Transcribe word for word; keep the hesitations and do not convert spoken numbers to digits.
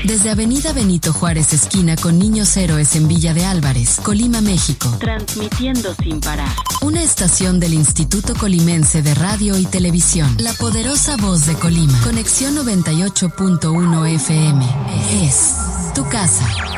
Desde Avenida Benito Juárez, esquina con Niños Héroes en Villa de Álvarez, Colima, México. Transmitiendo sin parar. Una estación del Instituto Colimense de Radio y Televisión. La poderosa voz de Colima. Conexión noventa y ocho punto uno F M. Es tu casa.